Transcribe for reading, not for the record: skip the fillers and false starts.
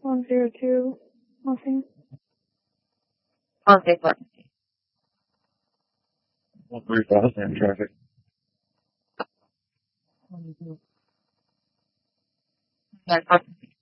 102, nothing. Okay, but 135 in traffic. 22.